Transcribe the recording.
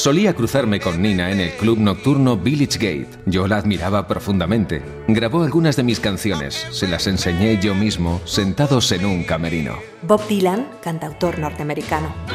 Solía cruzarme con Nina en el club nocturno Village Gate. Yo la admiraba profundamente. Grabó algunas de mis canciones. Se las enseñé yo mismo, sentados en un camerino. Bob Dylan, cantautor norteamericano.